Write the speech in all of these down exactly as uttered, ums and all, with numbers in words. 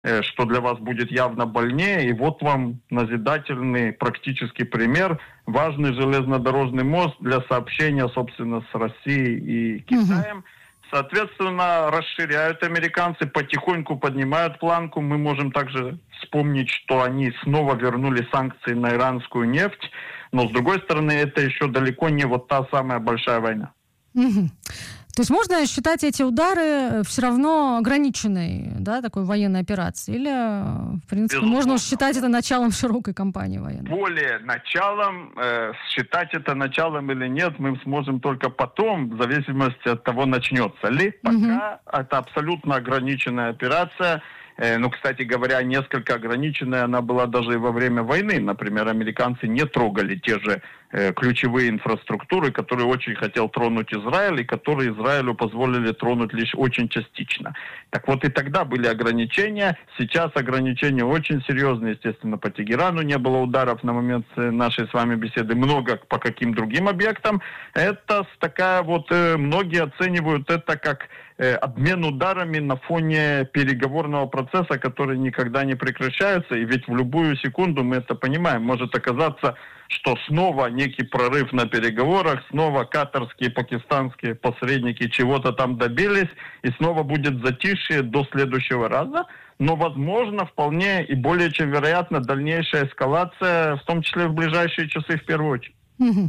что для вас будет явно больнее. И вот вам назидательный практический пример. Важный железнодорожный мост для сообщения, собственно, с Россией и Китаем. Угу. Соответственно, расширяют американцы, потихоньку поднимают планку. Мы можем также вспомнить, что они снова вернули санкции на иранскую нефть. Но, с другой стороны, это еще далеко не вот та самая большая война. Угу. То есть можно считать эти удары все равно ограниченной, да, такой военной операцией? Или, в принципе, безусловно, можно считать это началом широкой кампании военной? Более началом, э, считать это началом или нет, мы сможем только потом, в зависимости от того, начнется ли. Пока угу. это абсолютно ограниченная операция. Э, ну, кстати говоря, несколько ограниченная она была даже и во время войны. Например, американцы не трогали те же э, ключевые инфраструктуры, которые очень хотел тронуть Израиль, и которые Израилю позволили тронуть лишь очень частично. Так вот, и тогда были ограничения. Сейчас ограничения очень серьезные. Естественно, по Тегерану не было ударов на момент нашей с вами беседы. Много по каким другим объектам. Это такая вот... Э, многие оценивают это как э, обмен ударами на фоне переговорного процесса, который никогда не прекращается. И ведь в любую секунду, мы это понимаем, может оказаться, что снова некий прорыв на переговорах, снова катарские, пакистанские посредники чего-то там добились, и снова будет затишье до следующего раза. Но, возможно, вполне и более чем вероятно дальнейшая эскалация, в том числе в ближайшие часы в первую очередь. Угу.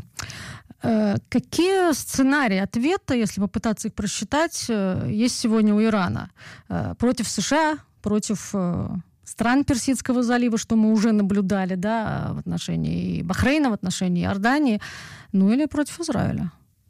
Э, какие сценарии ответа, если попытаться их просчитать, есть сегодня у Ирана? Э, против США, против... Э... стран Персидского залива, что мы уже наблюдали, да, в отношении Бахрейна, в отношении Иордании, ну или против Израиля?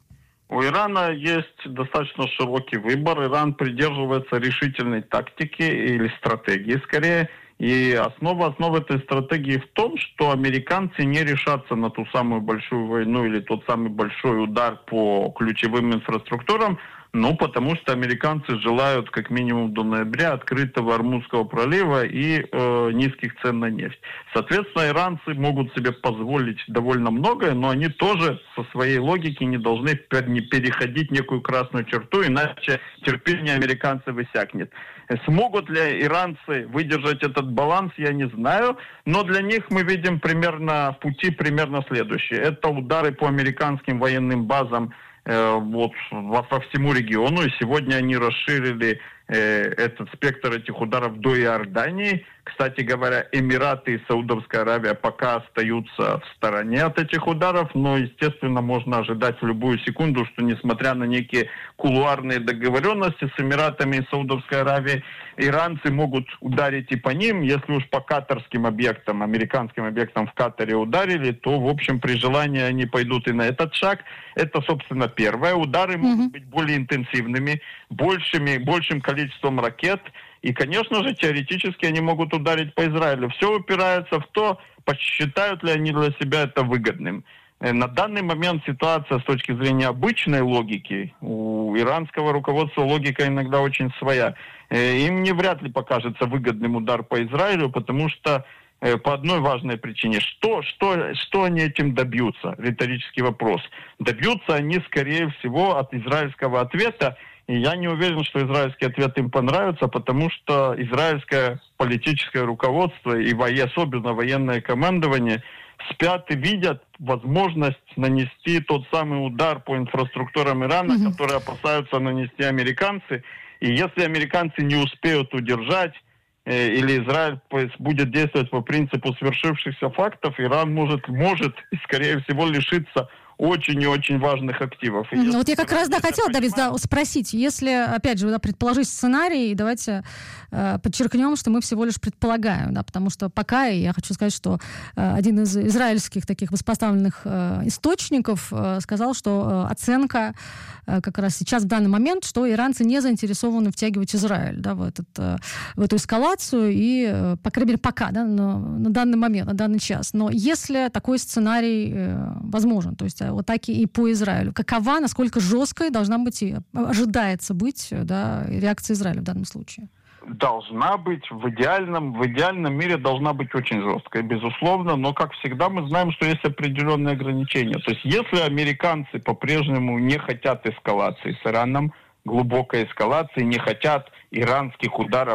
У Ирана есть достаточно широкий выбор. Иран придерживается решительной тактики или стратегии, скорее. И основа, основа этой стратегии в том, что американцы не решатся на ту самую большую войну или тот самый большой удар по ключевым инфраструктурам, ну, потому что американцы желают как минимум до ноября открытого Ормузского пролива и э, низких цен на нефть. Соответственно, иранцы могут себе позволить довольно многое, но они тоже со своей логики не должны переходить некую красную черту, иначе терпение американцев иссякнет. Смогут ли иранцы выдержать этот баланс, я не знаю, но для них мы видим примерно пути примерно следующие. Это удары по американским военным базам э, вот, во, во всему региону, и сегодня они расширили э, этот спектр этих ударов до Иордании. Кстати говоря, Эмираты и Саудовская Аравия пока остаются в стороне от этих ударов, но, естественно, можно ожидать в любую секунду, что, несмотря на некие кулуарные договоренности с Эмиратами и Саудовской Аравией, иранцы могут ударить и по ним. Если уж по катарским объектам, американским объектам в Катаре ударили, то, в общем, при желании они пойдут и на этот шаг. Это, собственно, первое. Удары mm-hmm. могут быть более интенсивными, большими, большим количеством ракет. И, конечно же, теоретически они могут ударить по Израилю. Все упирается в то, посчитают ли они для себя это выгодным. На данный момент ситуация с точки зрения обычной логики, у иранского руководства логика иногда очень своя. Им не вряд ли покажется выгодным удар по Израилю, потому что по одной важной причине. Что, что, что они этим добьются? Риторический вопрос. Добьются они, скорее всего, от израильского ответа. И я не уверен, что израильский ответ им понравится, потому что израильское политическое руководство и особенно военное командование спят и видят возможность нанести тот самый удар по инфраструктурам Ирана, mm-hmm. который опасаются нанести американцы. И если американцы не успеют удержать, э, или Израиль будет действовать по принципу свершившихся фактов, Иран может, может и, скорее всего, лишиться очень и очень важных активов. Mm-hmm. Вот я как раз, да, хотела, Давид, да, спросить, если, опять же, да, предположить сценарий, давайте э, подчеркнем, что мы всего лишь предполагаем, да, потому что пока, и я хочу сказать, что э, один из израильских таких высокопоставленных э, источников э, сказал, что э, оценка э, как раз сейчас, в данный момент, что иранцы не заинтересованы втягивать Израиль, да, в, этот, э, в эту эскалацию, и, э, по крайней мере, пока, да, на, на данный момент, на данный час. Но если такой сценарий э, возможен, то есть атаки и по Израилю. Какова, насколько жесткой должна быть и ожидается быть, да, реакция Израиля в данном случае? Должна быть, в идеальном, в идеальном мире должна быть очень жесткой, безусловно, но, как всегда, мы знаем, что есть определенные ограничения. То есть, если американцы по-прежнему не хотят эскалации с Ираном, глубокой эскалации, не хотят иранских ударов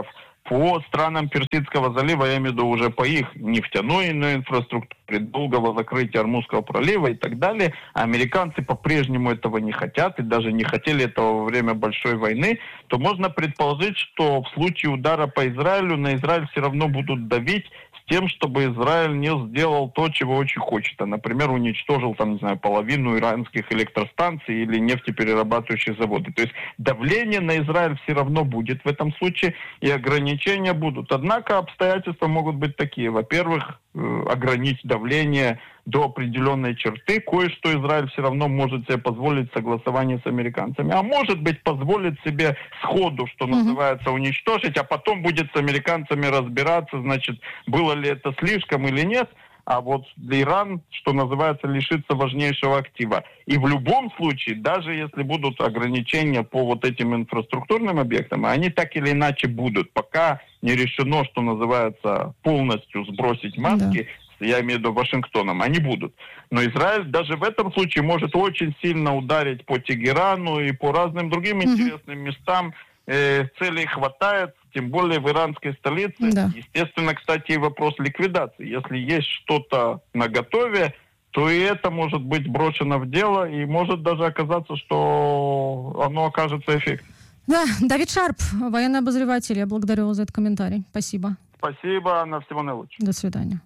по странам Персидского залива, я имею в виду уже по их нефтяной инфраструктуре, долгого закрытия Ормузского пролива и так далее. А американцы по-прежнему этого не хотят и даже не хотели этого во время Большой войны, то можно предположить, что в случае удара по Израилю на Израиль все равно будут давить с тем, чтобы Израиль не сделал то, чего очень хочет. А, например, уничтожил, там, не знаю, половину иранских электростанций или нефтеперерабатывающих заводов. То есть давление на Израиль все равно будет в этом случае, и ограничения будут. Однако обстоятельства могут быть такие. Во-первых, ограничить давление до определенной черты. Кое-что Израиль все равно может себе позволить согласование с американцами. А может быть, позволит себе сходу, что mm-hmm. называется, уничтожить, а потом будет с американцами разбираться, значит, было ли это слишком или нет. А вот для Ирана, что называется, лишится важнейшего актива. И в любом случае, даже если будут ограничения по вот этим инфраструктурным объектам, они так или иначе будут. Пока не решено, что называется, полностью сбросить маски, да. я имею в виду Вашингтоном, они будут. Но Израиль даже в этом случае может очень сильно ударить по Тегерану и по разным другим mm-hmm. интересным местам. Э, целей хватает. Тем более в иранской столице. Да. Естественно, кстати, и вопрос ликвидации. Если есть что-то наготове, то и это может быть брошено в дело, и может даже оказаться, что оно окажется эффективным. Да, Давид Шарп, военный обозреватель. Я благодарю вас за этот комментарий. Спасибо. Спасибо, на всего наилучшего. До свидания.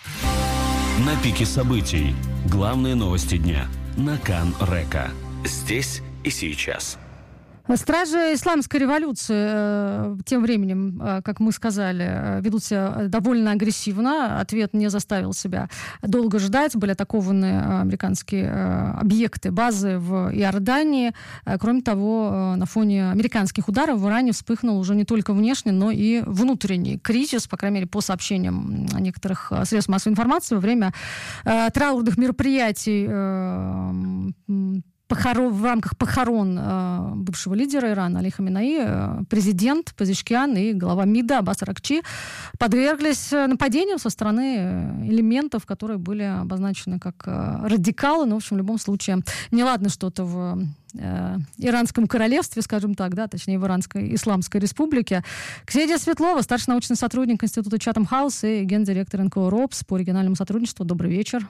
На пике событий. Главные новости дня. На Кан-Река. Здесь и сейчас. Стражи исламской революции э, тем временем, э, как мы сказали, э, ведут себя довольно агрессивно. Ответ не заставил себя долго ждать. Были атакованы э, американские э, объекты, базы в Иордании. Э, кроме того, э, на фоне американских ударов в Иране вспыхнул уже не только внешний, но и внутренний кризис, по крайней мере, по сообщениям некоторых э, средств массовой информации, во время э, траурных мероприятий э, Похорон, в рамках похорон э, бывшего лидера Ирана Али Хаминеи, э, президент Пезешкиан и глава МИДа Аббас Аракчи подверглись нападению со стороны элементов, которые были обозначены как э, радикалы. Но, в общем, в любом случае, неладно что-то в э, Иранском королевстве, скажем так, да, точнее, в Иранской Исламской Республике. Ксения Светлова, старший научный сотрудник Института Чатам Хаус и гендиректор эн ка о РОПС по региональному сотрудничеству. Добрый вечер.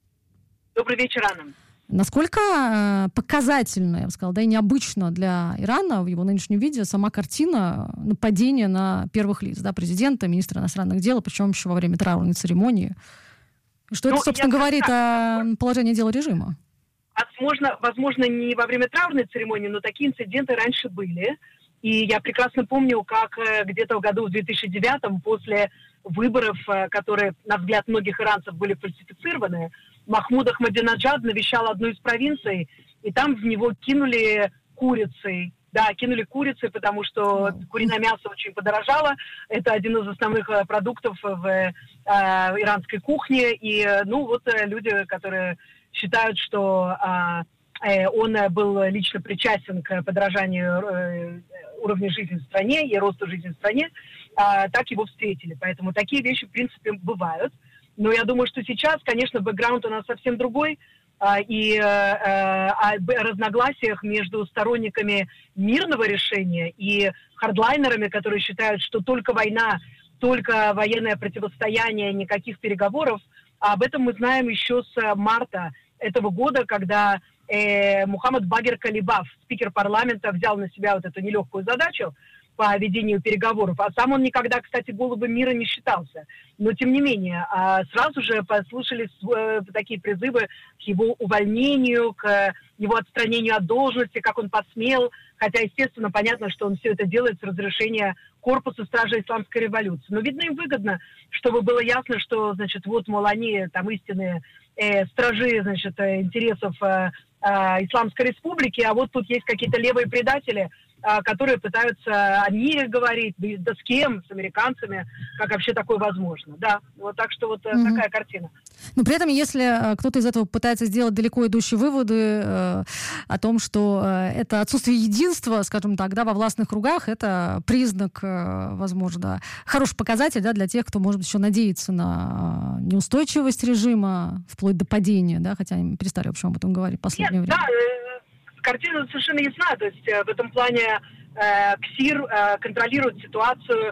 Добрый вечер, Анна. Насколько э, показательно, я бы сказала, да и необычно для Ирана в его нынешнем виде сама картина нападения на первых лиц, да, президента, министра иностранных дел, причем еще во время траурной церемонии. И что ну, это, собственно, говорит так, о положении дел режима? Возможно, возможно, не во время траурной церемонии, но такие инциденты раньше были. И я прекрасно помню, как где-то в году в две тысячи девятом, после выборов, которые, на взгляд многих иранцев, были фальсифицированы, Махмуд Ахмадинеджад навещал одну из провинций, и там в него кинули курицей. Да, кинули курицей, потому что куриное мясо очень подорожало. Это один из основных продуктов в э, иранской кухне. И, ну, вот люди, которые считают, что э, он был лично причастен к подорожанию э, уровня жизни в стране и росту жизни в стране, э, так его встретили. Поэтому такие вещи, в принципе, бывают. Но я думаю, что сейчас, конечно, бэкграунд у нас совсем другой, а, и а, о разногласиях между сторонниками мирного решения и хардлайнерами, которые считают, что только война, только военное противостояние, никаких переговоров. Об этом мы знаем еще с марта этого года, когда э, Мухаммад Багир Калибаф, спикер парламента, взял на себя вот эту нелегкую задачу по ведению переговоров. А сам он никогда, кстати, голубым мира не считался. Но, тем не менее, сразу же послышались такие призывы к его увольнению, к его отстранению от должности, как он посмел. Хотя, естественно, понятно, что он все это делает с разрешения корпуса стражей исламской революции. Но, видно, им выгодно, чтобы было ясно, что, значит, вот, мол, они там истинные э, стражи, значит, интересов э, э, Исламской республики, а вот тут есть какие-то левые предатели, которые пытаются о мире говорить, да с кем, с американцами, как вообще такое возможно. Да, вот так что вот mm-hmm. такая картина. Но при этом, если кто-то из этого пытается сделать далеко идущие выводы э, о том, что э, это отсутствие единства, скажем так, да, во властных кругах, это признак, э, возможно, хороший показатель, да, для тех, кто, может быть, еще надеется на неустойчивость режима, вплоть до падения, да, хотя они перестали, в общем, об этом говорить в последнее Нет, время. Да, картина совершенно ясна, то есть э, в этом плане э, КСИР э, контролирует ситуацию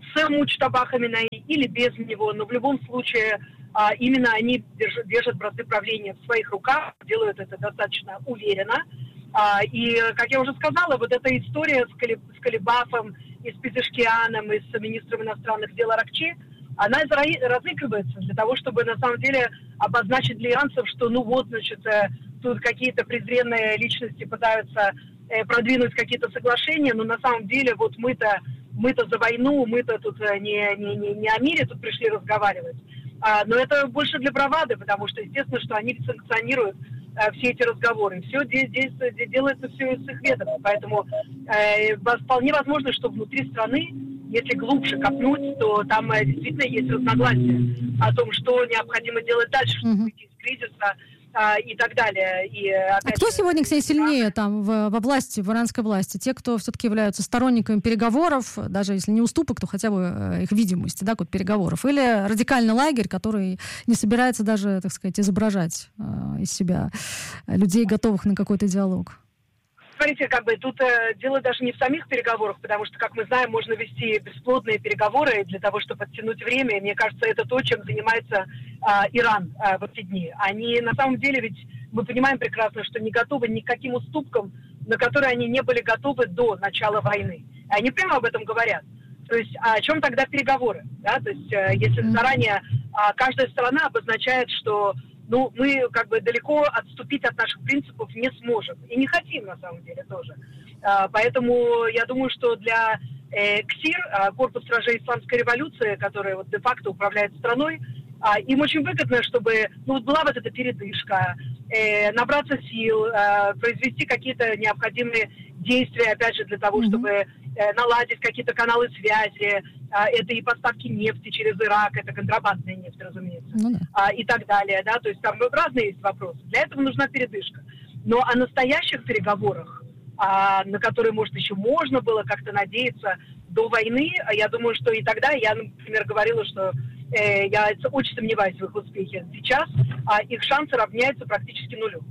с Муджтаба Хаминеи или без него, но в любом случае а, именно они держат, держат бразды правления в своих руках, делают это достаточно уверенно. А, и, как я уже сказала, вот эта история с, Кали, с Калибафом и с Пезешкианом, и с министром иностранных дел Аракчи, она разыгрывается для того, чтобы на самом деле обозначить для иранцев, что ну вот, значит, тут какие-то презренные личности пытаются продвинуть какие-то соглашения, но на самом деле вот мы-то мы-то за войну, мы-то тут не, не, не, не о мире тут пришли разговаривать. А, но это больше для бравады, потому что, естественно, что они санкционируют а, все эти разговоры. Все здесь, здесь, здесь делается все с их ведома. Поэтому э, вполне возможно, что внутри страны, если глубже копнуть, то там э, действительно есть разногласия о том, что необходимо делать дальше, чтобы выйти из кризиса а, и так далее. И, а кто же, сегодня, кстати, сильнее там в, во власти, в иранской власти? Те, кто все-таки являются сторонниками переговоров, даже если не уступок, то хотя бы их видимости, да, каких-то переговоров? Или радикальный лагерь, который не собирается даже, так сказать, изображать э, из себя людей, готовых на какой-то диалог? Смотрите, как бы тут э, дело даже не в самих переговорах, потому что, как мы знаем, можно вести бесплодные переговоры для того, чтобы оттянуть время. И мне кажется, это то, чем занимается э, Иран э, в эти дни. Они на самом деле, ведь мы понимаем прекрасно, что не готовы ни к каким уступкам, на которые они не были готовы до начала войны. И они прямо об этом говорят. То есть о чем тогда переговоры? Да? То есть э, если заранее э, каждая сторона обозначает, что ну, мы как бы далеко отступить от наших принципов не сможем. И не хотим, на самом деле, тоже. А, поэтому я думаю, что для э, КСИР, а, Корпус стражей Исламской революции, который вот, де-факто управляет страной, а, им очень выгодно, чтобы ну, вот была вот эта передышка, э, набраться сил, э, произвести какие-то необходимые действия, опять же, для того, mm-hmm. чтобы э, наладить какие-то каналы связи. А, это и поставки нефти через Ирак, это контрабандная нефть, разумеется, ну, да. а, и так далее, да, то есть там разные есть вопросы. Для этого нужна передышка. Но о настоящих переговорах, а, на которые, может, еще можно было как-то надеяться до войны, я думаю, что и тогда я, например, говорила, что э, я очень сомневаюсь в их успехе. Сейчас а, их шансы равняются практически нулю.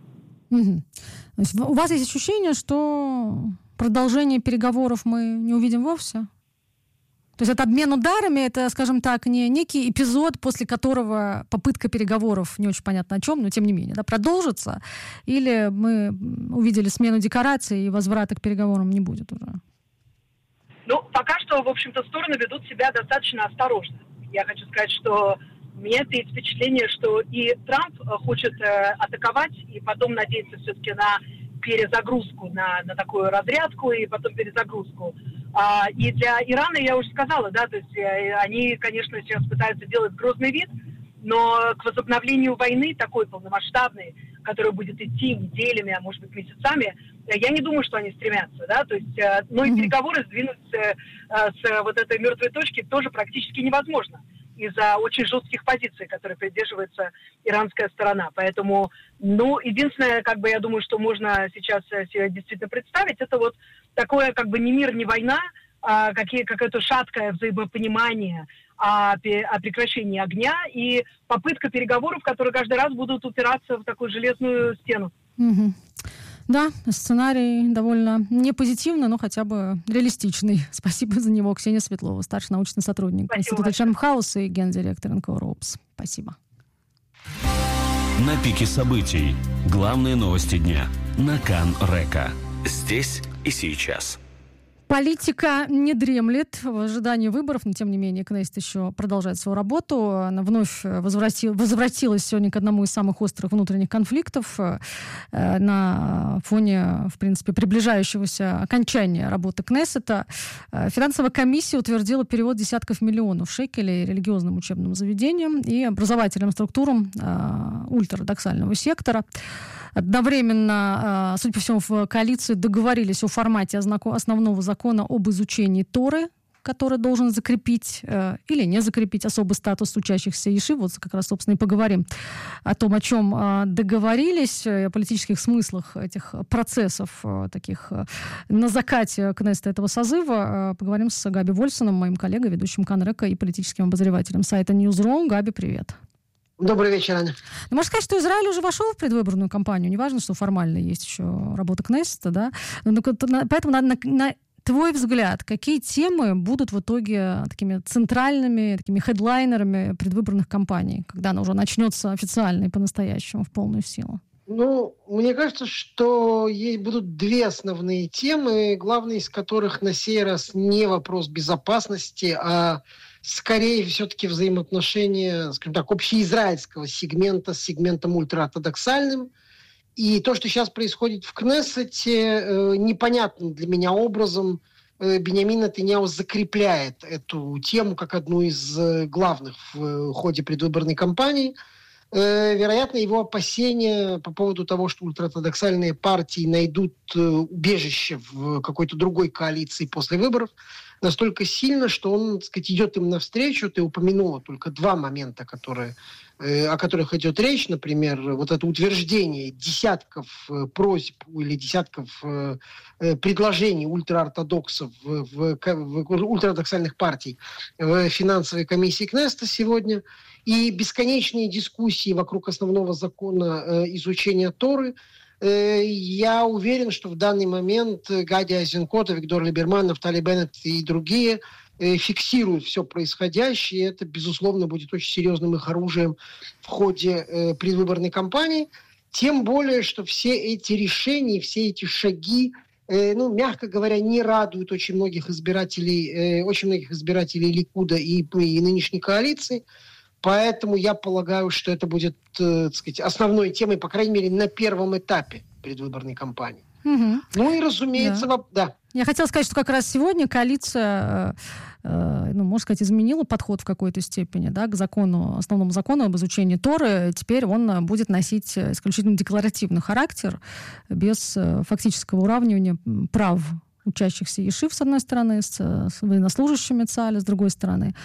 Угу. То есть у вас есть ощущение, что продолжение переговоров мы не увидим вовсе? То есть это обмен ударами, это, скажем так, не некий эпизод, после которого попытка переговоров, не очень понятно о чем, но тем не менее, да, продолжится? Или мы увидели смену декораций и возврата к переговорам не будет уже? Ну, пока что, в общем-то, стороны ведут себя достаточно осторожно. Я хочу сказать, что у меня есть впечатление, что и Трамп хочет э, атаковать, и потом надеется все-таки на перезагрузку, на, на такую разрядку, и потом перезагрузку. А, и для Ирана, я уже сказала, да, то есть э, они, конечно, сейчас пытаются делать грозный вид, но к возобновлению войны, такой полномасштабной, которая будет идти неделями, а может быть месяцами, я не думаю, что они стремятся, да, то есть, э, но и переговоры сдвинуть э, с вот этой мертвой точки тоже практически невозможно из-за очень жестких позиций, которые придерживается иранская сторона. Поэтому, ну, единственное, как бы, я думаю, что можно сейчас себе действительно представить, это вот такое, как бы, не мир, не война, а какие, какое-то шаткое взаимопонимание о, о прекращении огня и попытка переговоров, которые каждый раз будут упираться в такую железную стену. Mm-hmm. Да, сценарий довольно не позитивный, но хотя бы реалистичный. Спасибо за него. Ксения Светлова, старший научный сотрудник Спасибо Института Chatham House и гендиректор эн ка о РОПС. Спасибо. На пике событий. Главные новости дня. На Кан Река. Здесь и сейчас. Политика не дремлет в ожидании выборов, но тем не менее Кнессет еще продолжает свою работу. Она вновь возвратил, возвратилась сегодня к одному из самых острых внутренних конфликтов э, на фоне, в принципе, приближающегося окончания работы Кнессета. Э, финансовая комиссия утвердила перевод десятков миллионов шекелей религиозным учебным заведениям и образовательным структурам э, ультраортодоксального сектора. Одновременно, судя по всему, в коалиции договорились о формате основного закона об изучении Торы, который должен закрепить э, или не закрепить особый статус учащихся ешив. Вот как раз, собственно, и поговорим о том, о чем э, договорились, о политических смыслах этих процессов, э, таких э, на закате Кнессета этого созыва. Э, поговорим с Габи Вольсоном, моим коллегой, ведущим Кан Река и политическим обозревателем сайта Newsroom. Габи, привет. Добрый вечер, Аня. Ну, можно сказать, что Израиль уже вошел в предвыборную кампанию. Неважно, что формально есть еще работа Кнессета, да. Но, поэтому на, на, на твой взгляд, какие темы будут в итоге такими центральными, такими хедлайнерами предвыборных кампаний, когда она уже начнется официально и по-настоящему в полную силу? Ну, мне кажется, что ей будут две основные темы, главная из которых на сей раз не вопрос безопасности, а скорее все-таки взаимоотношения, скажем так, общеизраильского сегмента с сегментом ультраортодоксальным. И то, что сейчас происходит в Кнессете, непонятным для меня образом Биньямин Нетаньяху закрепляет эту тему как одну из главных в ходе предвыборной кампании. Вероятно, его опасения по поводу того, что ультраортодоксальные партии найдут убежище в какой-то другой коалиции после выборов, настолько сильно, что он, так сказать, идет им навстречу. Ты упомянула только два момента, которые, о которых идет речь. Например, вот это утверждение десятков просьб или десятков предложений ультраортодоксов, в, в, в, ультраортодоксальных партий в финансовой комиссии Кнессета сегодня. И бесконечные дискуссии вокруг основного закона э, изучения Торы. Э, я уверен, что в данный момент Гади Айзенкот, Виктор Либерман, Нафтали Беннет и другие э, фиксируют все происходящее. И это, безусловно, будет очень серьезным их оружием в ходе э, предвыборной кампании. Тем более, что все эти решения, все эти шаги, э, ну, мягко говоря, не радуют очень многих избирателей, э, очень многих избирателей Ликуда и, и нынешней коалиции. Поэтому я полагаю, что это будет, э, так сказать, основной темой, по крайней мере, на первом этапе предвыборной кампании. Угу. Ну и, разумеется, да. Воп... да. Я хотела сказать, что как раз сегодня коалиция, э, ну, можно сказать, изменила подход в какой-то степени, да, к закону, основному закону об изучении Торы. Теперь он будет носить исключительно декларативный характер, без э, фактического уравнивания прав учащихся ешив, с одной стороны, с, с военнослужащими ЦАЛя, с другой стороны.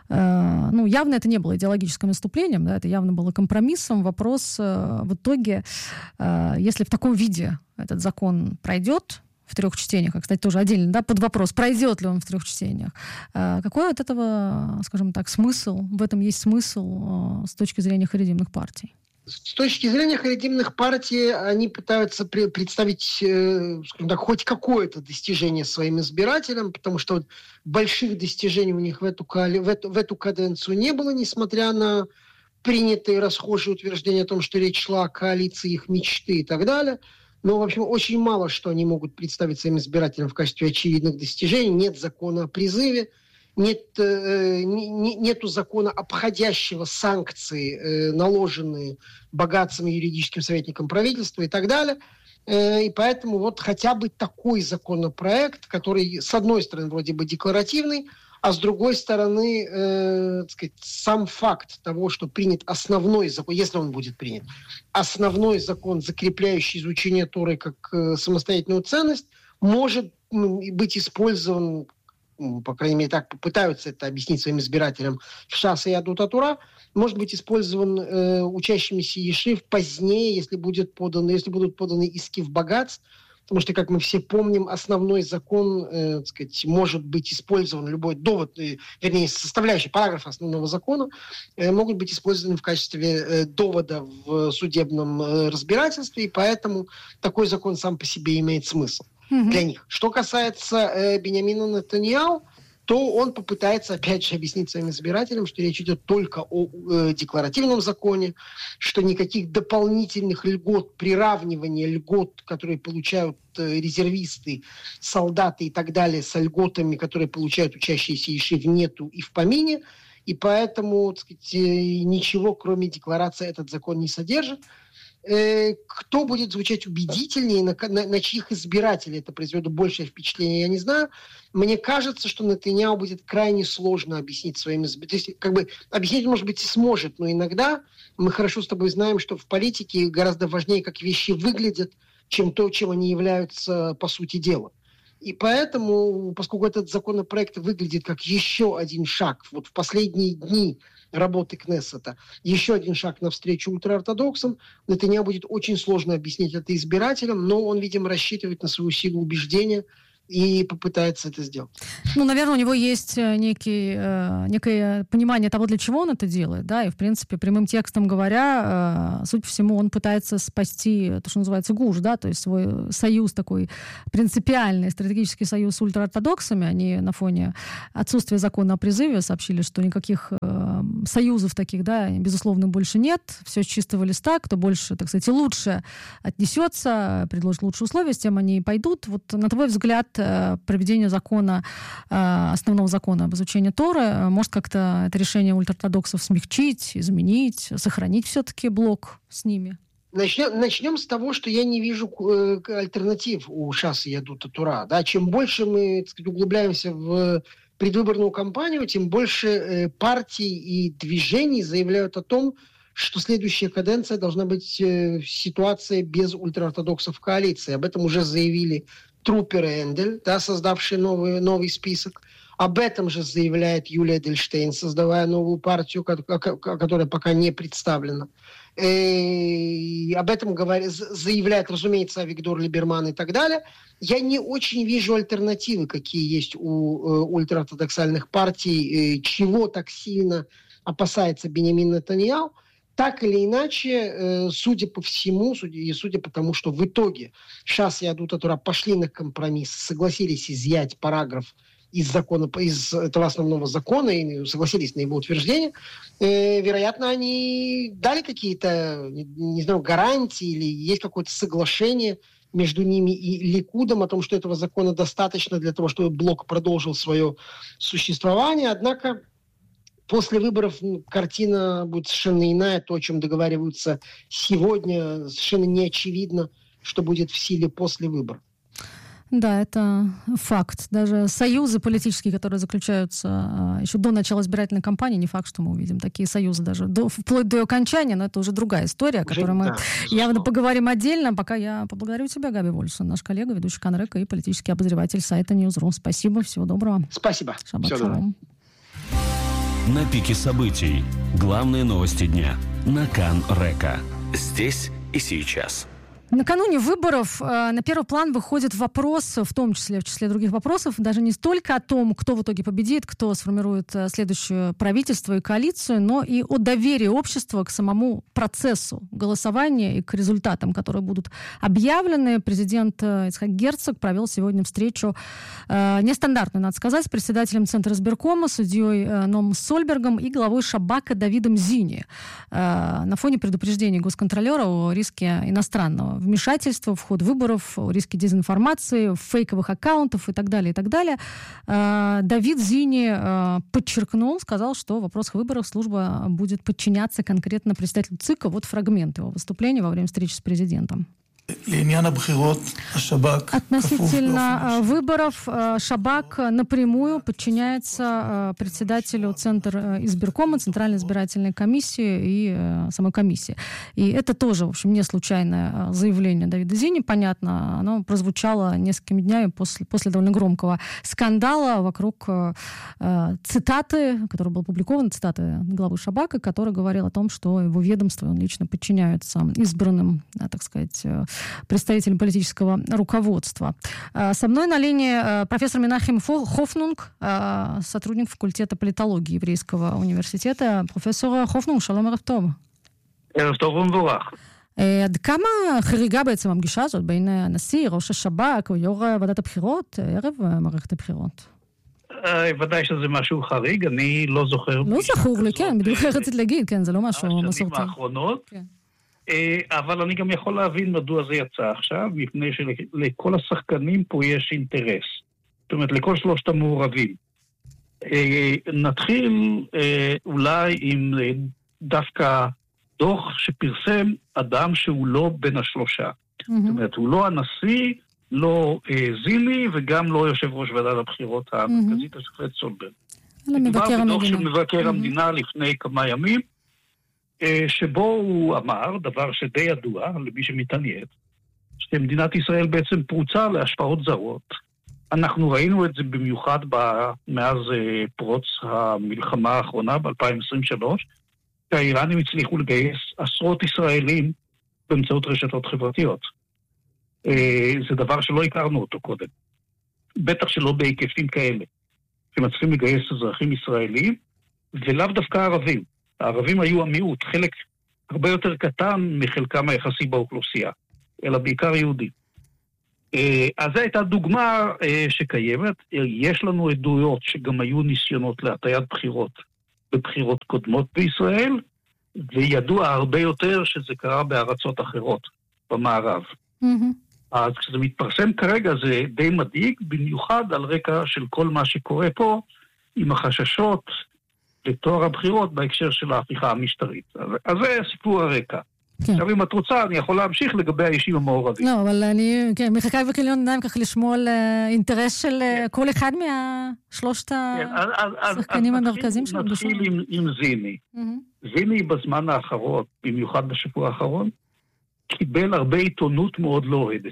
Э, ну, явно это не было идеологическим наступлением, да, это явно было компромиссом. Вопрос э, в итоге, э, если в таком виде этот закон пройдет в трех чтениях, а, кстати, тоже отдельно, да, под вопрос, пройдет ли он в трех чтениях, э, какой от этого, скажем так, смысл, в этом есть смысл э, с точки зрения харидимных партий? С точки зрения харидимных партий, они пытаются при, представить, э, скажем так, хоть какое-то достижение своим избирателям, потому что вот больших достижений у них в эту, в, эту, в эту каденцию не было, несмотря на принятые расхожие утверждения о том, что речь шла о коалиции их мечты и так далее. Но, в общем, очень мало что они могут представить своим избирателям в качестве очевидных достижений. Нет закона о призыве, нет, э, не, нету закона, обходящего санкции, э, наложенные богатцам и юридическим советникам правительства и так далее. Э, и поэтому вот хотя бы такой законопроект, который, с одной стороны, вроде бы декларативный, а с другой стороны, э, так сказать, сам факт того, что принят основной закон, если он будет принят, основной закон, закрепляющий изучение Торы как э, самостоятельную ценность, может быть использован, по крайней мере, так попытаются это объяснить своим избирателям в ШАС и Ядут ха-Тора, может быть использован э, учащимися ешив позднее, если, будет подано, если будут поданы иски в богатств, потому что, как мы все помним, основной закон, э, так сказать, может быть использован, любой довод, э, вернее, составляющий параграф основного закона, э, могут быть использованы в качестве э, довода в судебном э, разбирательстве, и поэтому такой закон сам по себе имеет смысл для них. Что касается э, Биньямина Нетаньяху, то он попытается, опять же, объяснить своим избирателям, что речь идет только о э, декларативном законе, что никаких дополнительных льгот, приравнивания льгот, которые получают э, резервисты, солдаты и так далее, с льготами, которые получают учащиеся ешив, нету и в помине. И поэтому, так сказать, э, ничего, кроме декларации, этот закон не содержит. Кто будет звучать убедительнее, на, на, на чьих избирателей это произведет большее впечатление, я не знаю. Мне кажется, что Нетаньяху будет крайне сложно объяснить своим избирателям. То есть, как бы, объяснить, может быть, и сможет, но иногда мы хорошо с тобой знаем, что в политике гораздо важнее, как вещи выглядят, чем то, чем они являются по сути дела. И поэтому, поскольку этот законопроект выглядит как еще один шаг вот в последние дни работы Кнессета, еще один шаг навстречу ультраортодоксам, Нетаньяху будет очень сложно объяснить это избирателям, но он, видимо, рассчитывает на свою силу убеждения и попытается это сделать. Ну, наверное, у него есть некий, э, некое понимание того, для чего он это делает, да, и, в принципе, прямым текстом говоря, э, судя по всему, он пытается спасти то, что называется гуш, да, то есть свой союз такой принципиальный, стратегический союз с ультраортодоксами. Они на фоне отсутствия закона о призыве сообщили, что никаких э, союзов таких, да, безусловно, больше нет, все с чистого листа, кто больше, так сказать, лучше отнесется, предложит лучшие условия, с тем они и пойдут. Вот на твой взгляд, проведение закона, основного закона об изучении Торы, может как-то это решение ультраортодоксов смягчить, изменить, сохранить все-таки блок с ними? Начнем, начнем с того, что я не вижу э, альтернатив у Шас и Ядута Тора. Да? Чем больше мы, так сказать, углубляемся в предвыборную кампанию, тем больше э, партий и движений заявляют о том, что следующая каденция должна быть э, ситуация без ультраортодоксов в коалиции. Об этом уже заявили Трупер и Эндель, да, создавшие новый, новый список. Об этом же заявляет Юлия Эдельштейн, создавая новую партию, которая пока не представлена. И об этом говорит, заявляет, разумеется, Авигдор Либерман и так далее. Я не очень вижу альтернативы, какие есть у ультраортодоксальных партий, чего так сильно опасается Биньямин Нетаньяху. Так или иначе, судя по всему, и судя по тому, что в итоге Шас и Ядута Тора пошли на компромисс, согласились изъять параграф из закона, из этого основного закона и согласились на его утверждение, э, вероятно, они дали какие-то, не, не знаю, гарантии или есть какое-то соглашение между ними и Ликудом о том, что этого закона достаточно для того, чтобы блок продолжил свое существование. Однако после выборов картина будет совершенно иная. То, о чем договариваются сегодня, совершенно не очевидно, что будет в силе после выборов. Да, это факт. Даже союзы политические, которые заключаются еще до начала избирательной кампании, не факт, что мы увидим такие союзы даже до, вплоть до окончания, но это уже другая история, о которой мы да, явно поговорим отдельно. Пока я поблагодарю тебя, Габи Вольфсон, наш коллега, ведущий Кан Река и политический обозреватель сайта Newsroom. Спасибо, всего доброго. Спасибо. Шаббат шалом. На пике событий. Главные новости дня. На Кан Река. Здесь и сейчас. Накануне выборов э, на первый план выходит вопрос, в том числе, в числе других вопросов, даже не столько о том, кто в итоге победит, кто сформирует э, следующее правительство и коалицию, но и о доверии общества к самому процессу голосования и к результатам, которые будут объявлены. Президент э, Ицхак Герцог провел сегодня встречу э, нестандартную, надо сказать, с председателем Центра избиркома, судьей э, Ном Сольбергом и главой Шабака Давидом Зини э, на фоне предупреждений госконтролера о риске иностранного вмешательства в ход выборов, о риске дезинформации, фейковых аккаунтов и так далее, и так далее. Давид Зини подчеркнул, сказал, что в вопросах выборов служба будет подчиняться конкретно представителю ЦИКа. Вот фрагмент его выступления во время встречи с президентом. Относительно выборов Шабак напрямую подчиняется председателю Центра избиркома, Центральной избирательной комиссии и самой комиссии. И это тоже, в общем, не случайное заявление Давида Зини, понятно. Оно прозвучало несколькими днями после, после довольно громкого скандала вокруг цитаты, который был опубликован, цитаты главы Шабака, который говорил о том, что его ведомство, он лично подчиняется избранным, так сказать, представителем политического руководства. Со мной на линии профессор Менахем Хофнунг, сотрудник факультета политологии Еврейского университета. Профессор Хофнунг, שלום ערב טוב. ערב טוב ומבורך. עד כמה חריגה בעצם הפגישה הזאת בין הנשיא, ראש השב"כ ויו"ר ועדת הבחירות ערב מערכת הבחירות? ודאי שזה משהו חריג, אני לא זוכר... לא זכור לי, כן, בדיוק רציתי להגיד, כן, זה לא משהו מסורתי. השנים האחרונות. אבל אני גם יכול להבין מדוע זה יצא עכשיו, מפני שלכל השחקנים פה יש אינטרס. זאת אומרת, לכל שלושת המעורבים. נתחיל אולי עם דווקא דוח שפרסם אדם שהוא לא בין השלושה. זאת אומרת, הוא לא הנשיא, לא זיני, וגם לא יושב ראש ועדת הבחירות המרכזית, השופט סולברג. מדובר בדוח של מבקר המדינה לפני כמה ימים, שבו הוא אמר, דבר שדי ידוע למי שמתעניין, שמדינת ישראל בעצם פרוצה להשפעות זרות. אנחנו ראינו את זה במיוחד מאז פרוץ המלחמה האחרונה ב-אלפיים עשרים ושלוש, שהאיראנים הצליחו לגייס עשרות ישראלים באמצעות רשתות חברתיות. זה דבר שלא הכרנו אותו קודם. בטח שלא בהיקפים כאלה, שמצליחים לגייס אזרחים ישראלים, ולאו דווקא ערבים. הערבים היו המיעוט, חלק הרבה יותר קטן מחלקם היחסי באוכלוסייה, אלא בעיקר יהודים. אז זו הייתה דוגמה שקיימת. יש לנו עדויות שגם היו ניסיונות להטיית בחירות בבחירות קודמות בישראל, וידוע הרבה יותר שזה קרה בארצות אחרות במערב. אז כשזה מתפרסם כרגע זה די מדאיג, במיוחד על רקע של כל מה שקורה פה עם החששות לתואר הבחירות בהקשר של ההפיכה המשטרית. אז זה סיפור הרקע. כן. עכשיו אם את רוצה, אני יכול להמשיך לגבי האישים המעורבים. לא, אבל אני, כן, מחכה וכליון עיניים ככה לשמוע על אינטרס של כן. כל אחד מהשלושת כן, השחקנים אז, המרכזיים שלנו. נתחיל עם, עם זיני. Mm-hmm. זיני בזמן האחרון, במיוחד בשבוע האחרון, קיבל הרבה עיתונות מאוד לא אוהדת.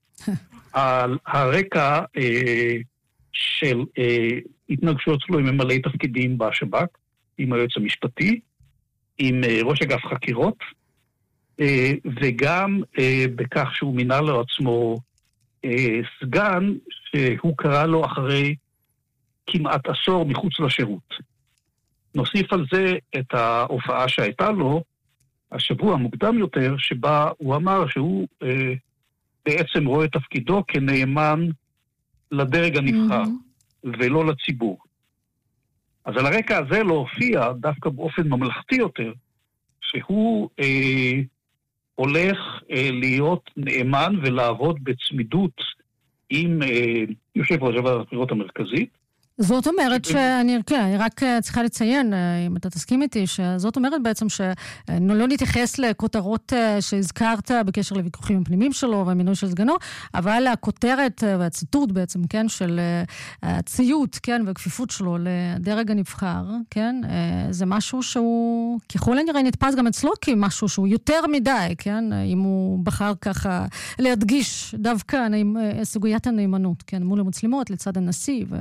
על הרקע אה, של אה, התנגשויות שלו עם ממלאי תפקידים בשב"כ, עם היועץ המשפטי, עם אה, ראש אגף חקירות, אה, וגם אה, בכך שהוא מינה לעצמו אה, סגן, שהוא קרא לו אחרי כמעט עשור מחוץ לשירות. נוסיף על זה את ההופעה שהייתה לו, השבוע מוקדם יותר, שבה הוא אמר שהוא אה, בעצם רואה תפקידו כנאמן לדרג הנבחר, mm-hmm. ולא לציבור. אז על הרקע הזה לא הופיע, דווקא באופן ממלכתי יותר, שהוא אה, הולך אה, להיות נאמן ולעבוד בצמידות עם אה, יושב ראש ועדת הבחירות המרכזית, זאת אומרת שאני כן, רק צריכה לציין, אם אתה תסכים איתי, שזאת אומרת בעצם שלא נתייחס לכותרות שהזכרת בקשר לוויכוחים הפנימיים שלו והמינוי של סגנו, אבל הכותרת והציטוט בעצם, כן, של הציות, כן, והכפיפות שלו לדרג הנבחר, כן, זה משהו שהוא ככל הנראה נתפס גם אצלו כמשהו שהוא יותר מדי, כן, אם הוא בחר ככה להדגיש דווקא סוגיית הנאמנות, כן, מול המצלמות לצד הנשיא ו...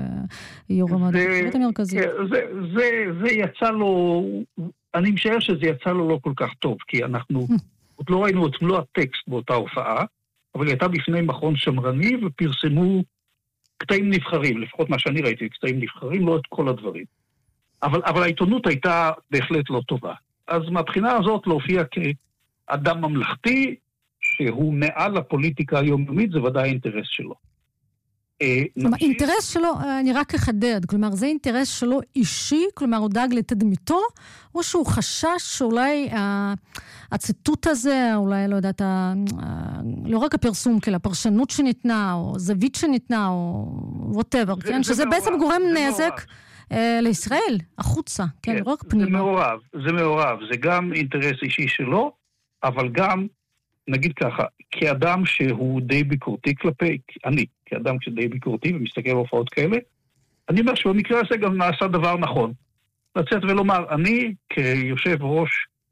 זה יצא לו, אני משער שזה יצא לו לא כל כך טוב, כי אנחנו עוד לא ראינו את מלוא הטקסט באותה הופעה, אבל היא הייתה בפני מכון שמרני ופרסמו קטעים נבחרים, לפחות מה שאני ראיתי, קטעים נבחרים, לא את כל הדברים. אבל, אבל העיתונות הייתה בהחלט לא טובה. אז מהבחינה הזאת להופיע כאדם ממלכתי, שהוא מעל הפוליטיקה היומיומית, זה ודאי האינטרס שלו. כלומר, אינטרס שלו, אני רק אחדד, כלומר, זה אינטרס שלו אישי, כלומר, הוא דאג לתדמיתו, או שהוא חשש שאולי הציטוט הזה, אולי, לא יודעת, לא רק הפרסום, כאילו, הפרשנות שניתנה, או זווית שניתנה, או whatever, כן? שזה בעצם גורם נזק לישראל, החוצה, כן, לא רק פנימה. זה מעורב, זה מעורב, זה גם אינטרס אישי שלו, אבל גם, נגיד ככה, כאדם שהוא די ביקורתי כלפי, אני, כאדם שדי ביקורתי ומסתכל על הופעות כאלה, אני אומר שבמקרה הזה גם נעשה דבר נכון. לצאת ולומר, אני כיושב ראש,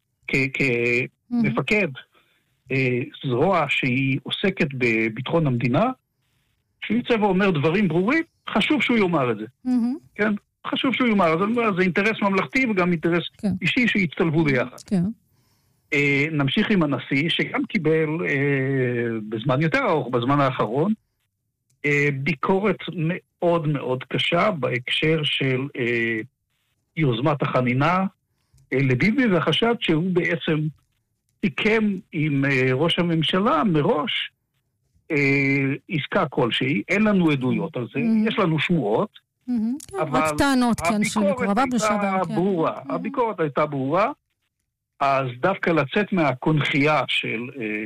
כמפקד, זרוע שהיא עוסקת בביטחון המדינה, שיצא ואומר דברים ברורים, חשוב שהוא יאמר את זה. כן? חשוב שהוא יאמר. אז זה אינטרס ממלכתי וגם אינטרס אישי שיצטלבו ביחד. כן. נמשיך עם הנשיא, שגם קיבל בזמן יותר ארוך, בזמן האחרון, ביקורת מאוד מאוד קשה בהקשר של יוזמת החנינה לביבי, והחשד שהוא בעצם סיכם עם ראש הממשלה מראש עסקה כלשהי. אין לנו עדויות על זה, יש לנו שמועות, אבל הביקורת הייתה ברורה. הביקורת הייתה ברורה, אז דווקא לצאת מהקונחייה של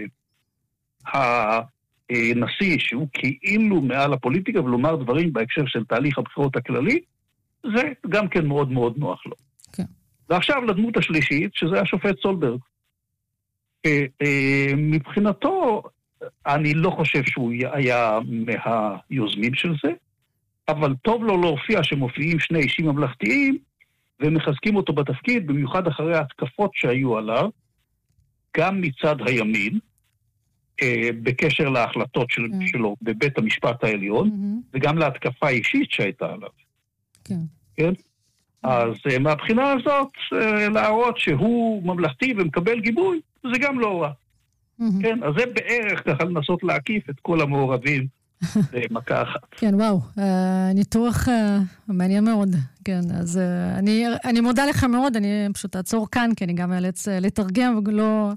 אה, הנשיא, שהוא כאילו מעל הפוליטיקה, ולומר דברים בהקשר של תהליך הבחירות הכללי, זה גם כן מאוד מאוד נוח לו. כן. ועכשיו לדמות השלישית, שזה השופט סולברג. אה, אה, מבחינתו, אני לא חושב שהוא היה מהיוזמים של זה, אבל טוב לו להופיע שמופיעים שני אישים ממלכתיים, ומחזקים אותו בתפקיד, במיוחד אחרי ההתקפות שהיו עליו, גם מצד הימין, אה, בקשר להחלטות של, mm. שלו בבית המשפט העליון, mm-hmm. וגם להתקפה אישית שהייתה עליו. כן. כן? Mm-hmm. אז אה, מהבחינה הזאת, אה, להראות שהוא ממלכתי ומקבל גיבוי, זה גם לא רע. Mm-hmm. כן? אז זה בערך ככה לנסות להקיף את כל המעורבים במכה אחת. כן, וואו, ניתוח מעניין מאוד. כן, אז אני, אני מודה לך מאוד, אני פשוט אעצור כאן, כי אני גם אאלץ לתרגם ולא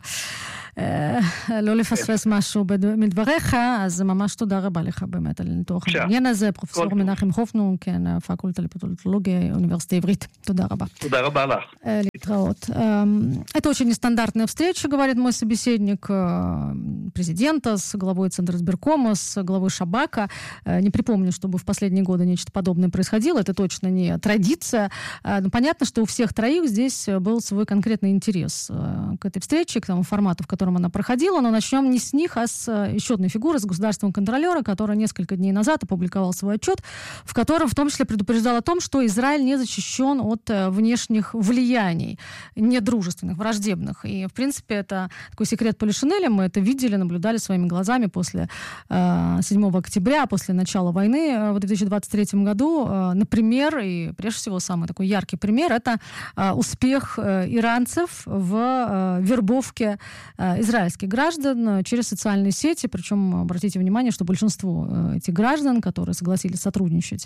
לא לפספס משהו מדבריך, אז ממש תודה רבה לך באמת על הניתוח המעניין הזה, פרופסור מנחם הופנונג, כן, הפקולטה לפתולוגיה, האוניברסיטה העברית. תודה раба. תודה רבה לך. להתראות. Это очень нестандартная встреча, говорит мой собеседник, президента с главой Центризбиркома, с главой Шабака. Не припомню, чтобы в последние годы нечто подобное происходило. Это точно не традиция. Но понятно, что у всех троих здесь был свой конкретный интерес к этой встрече, к тому формату, в котором она проходила. Но начнем не с них, а с еще одной фигуры, с государственного контролера, который несколько дней назад опубликовал свой отчет, в котором в том числе предупреждал о том, что Израиль не защищен от внешних влияний, недружественных, враждебных. И, в принципе, это такой секрет Полишинеля. Мы это видели, наблюдали своими глазами после э, седьмого октября, после начала войны в две тысячи двадцать третьем году. Э, например, и прежде всего самый такой яркий пример, это э, успех э, иранцев в э, вербовке э, израильских граждан через социальные сети. Причем, обратите внимание, что большинство э, этих граждан, которые согласились сотрудничать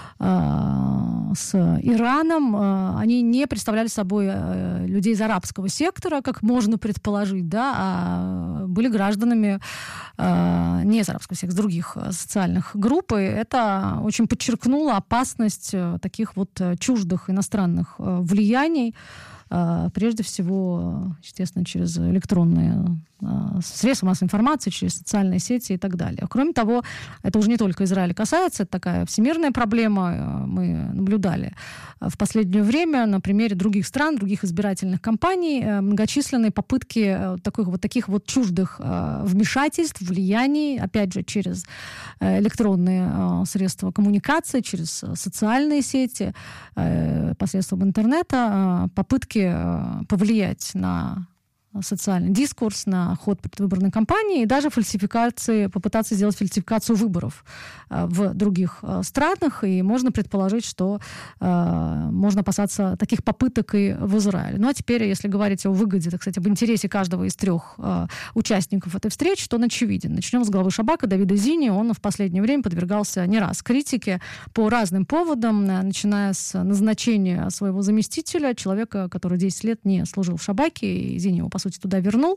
э, с Ираном, э, они не представляли собой э, людей из арабского сектора, как можно предположить, да, а были гражданами э, не из арабского сектора, из других социальных групп. И это очень подчеркнуло опасность э, таких вот чуждых иностранных э, влияний, э, прежде всего, естественно, через электронные средства массовой информации, через социальные сети и так далее. Кроме того, это уже не только Израиля касается, это такая всемирная проблема. Мы наблюдали в последнее время на примере других стран, других избирательных кампаний многочисленные попытки таких вот, таких вот чуждых вмешательств, влияний, опять же, через электронные средства коммуникации, через социальные сети, посредством интернета, попытки повлиять на социальный дискурс, на ход предвыборной кампании и даже фальсификации, попытаться сделать фальсификацию выборов э, в других э, странах. И можно предположить, что э, можно опасаться таких попыток и в Израиле. Ну а теперь, если говорить о выгоде, так сказать, об интересе каждого из трех э, участников этой встречи, то он очевиден. Начнем с главы Шабака Давида Зини. Он в последнее время подвергался не раз критике по разным поводам, начиная с назначения своего заместителя, человека, который десять лет не служил в Шабаке, и Зини его, по сути, туда вернул,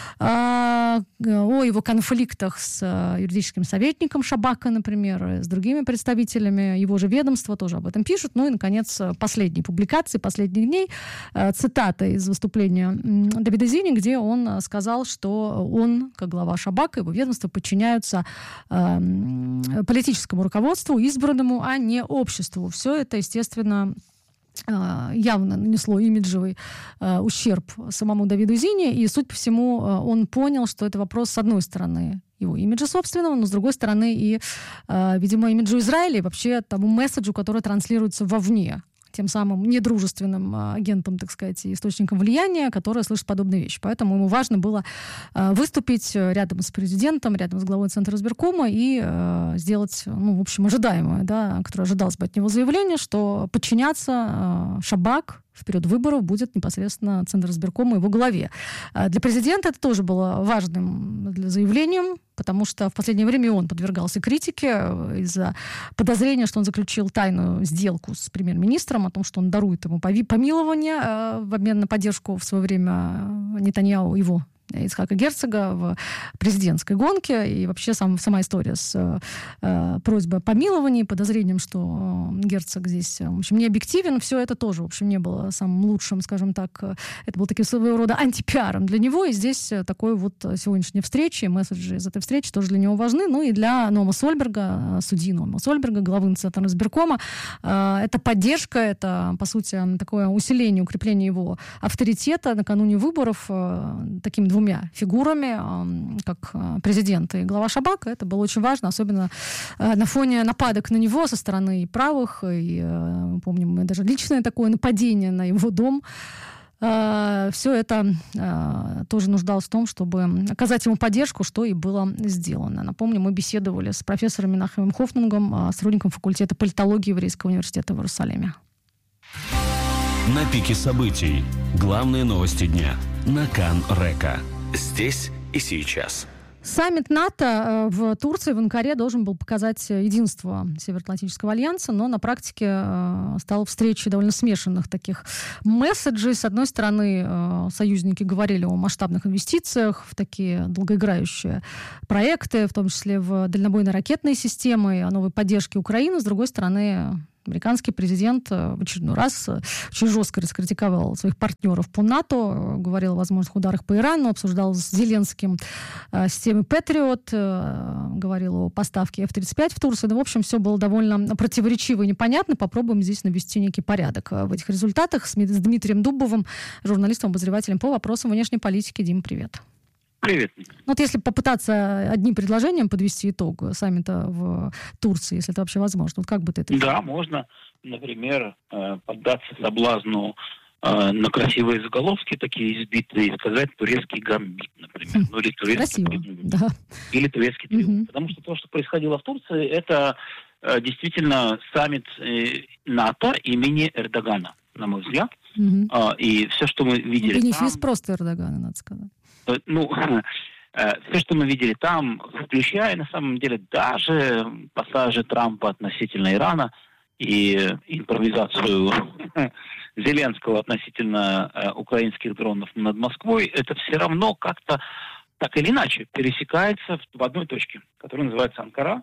о его конфликтах с юридическим советником Шабака, например, с другими представителями его же ведомства тоже об этом пишут. Ну и, наконец, последние публикации последних дней, цитата из выступления Давида Зини, где он сказал, что он, как глава Шабака, его ведомство подчиняются политическому руководству, избранному, а не обществу. Все это, естественно, явно нанесло имиджевый э, ущерб самому Давиду Зини, и, суть по всему, э, он понял, что это вопрос, с одной стороны, его имиджа собственного, но, с другой стороны, и, э, видимо, имиджу Израиля, и вообще тому месседжу, который транслируется вовне, тем самым недружественным агентом, так сказать, источником влияния, который слышит подобные вещи. Поэтому ему важно было э, выступить рядом с президентом, рядом с главой Центризбиркома и э, сделать, ну, в общем, ожидаемое, да, которое ожидалось бы от него заявление, что подчиняться э, Шабак в период выборов будет непосредственно Центризбирком и его главе. Для президента это тоже было важным заявлением, потому что в последнее время и он подвергался критике из-за подозрения, что он заключил тайную сделку с премьер-министром о том, что он дарует ему помилование в обмен на поддержку в свое время Нетаньяху, его Ицхака Герцога в президентской гонке. И вообще сам, сама история с э, просьбой о помиловании, подозрением, что э, Герцог здесь, в общем, не объективен. Все это тоже, в общем, не было самым лучшим, скажем так. Это был таким своего рода антипиаром для него. И здесь такой вот сегодняшней встречи, месседжи из этой встречи тоже для него важны. Ну и для Ноама Сольберга, судьи Ноама Сольберга, главы Центризбиркома, э, это поддержка, это, по сути, такое усиление, укрепление его авторитета накануне выборов э, таким двумя двумя фигурами, как президент и глава Шабака. Это было очень важно, особенно на фоне нападок на него со стороны и правых, и, помним, мы даже личное такое нападение на его дом. Все это тоже нуждалось в том, чтобы оказать ему поддержку, что и было сделано. Напомню, мы беседовали с профессором Менахемом Хофнунгом, сотрудником факультета политологии Еврейского университета в Иерусалиме. На пике событий. Главные новости дня. На Кан Река. Здесь и сейчас. Саммит НАТО в Турции, в Анкаре, должен был показать единство Североатлантического альянса, но на практике стал встречей довольно смешанных таких месседжей. С одной стороны, союзники говорили о масштабных инвестициях в такие долгоиграющие проекты, в том числе в дальнобойно-ракетные системы, о новой поддержке Украины. С другой стороны, американский президент в очередной раз очень жестко раскритиковал своих партнеров по НАТО, говорил о возможных ударах по Ирану, обсуждал с Зеленским э, системы Патриот, э, говорил о поставке эф тридцать пять в Турцию. Ну, в общем, все было довольно противоречиво и непонятно. Попробуем здесь навести некий порядок в этих результатах с, с Дмитрием Дубовым, журналистом-обозревателем по вопросам внешней политики. Дим, привет. Привет. Ну, вот если попытаться одним предложением подвести итог саммита в Турции, если это вообще возможно, вот как бы ты это делал? Да, можно, например, поддаться соблазну на красивые заголовки, такие избитые, и сказать турецкий гамбит, например. Хм, ну, или турецкий, красиво, да. Или турецкий триумф. Угу. Потому что то, что происходило в Турции, это действительно саммит НАТО имени Эрдогана, на мой взгляд. Угу. И все, что мы видели ну, там... не просто Эрдогана, надо сказать. Ну, все, что мы видели там, включая, на самом деле, даже пассажи Трампа относительно Ирана и импровизацию Зеленского относительно украинских дронов над Москвой, это все равно как-то так или иначе пересекается в одной точке, которая называется Анкара.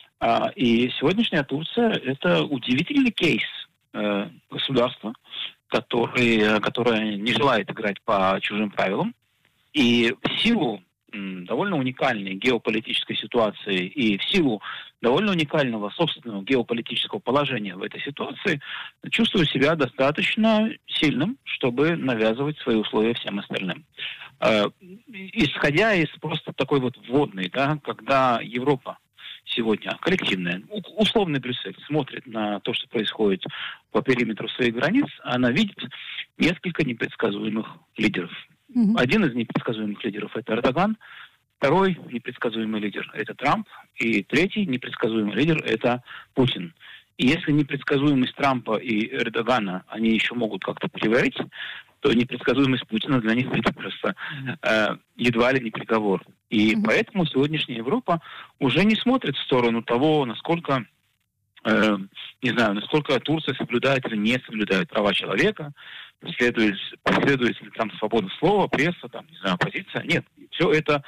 И сегодняшняя Турция – это удивительный кейс государства, который, которое не желает играть по чужим правилам. И в силу м, довольно уникальной геополитической ситуации и в силу довольно уникального собственного геополитического положения в этой ситуации чувствую себя достаточно сильным, чтобы навязывать свои условия всем остальным. Э, исходя из просто такой вот вводной, да, когда Европа сегодня коллективная, условный Брюссель смотрит на то, что происходит по периметру своих границ, она видит несколько непредсказуемых лидеров. Mm-hmm. Один из непредсказуемых лидеров – это Эрдоган, второй непредсказуемый лидер – это Трамп, и третий непредсказуемый лидер – это Путин. И если непредсказуемость Трампа и Эрдогана они еще могут как-то переварить, то непредсказуемость Путина для них это просто э, едва ли не приговор. И mm-hmm. поэтому сегодняшняя Европа уже не смотрит в сторону того, насколько, э, не знаю, насколько Турция соблюдает или не соблюдает права человека, преследует, преследует ли там свобода слова, пресса, там, не знаю, оппозиция. Нет, все это,